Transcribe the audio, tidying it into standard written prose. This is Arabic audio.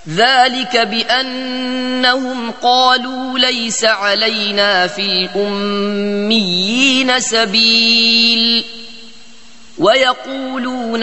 ذلك بأنهم قالوا ليس علينا في الأميين سبيل ويقولون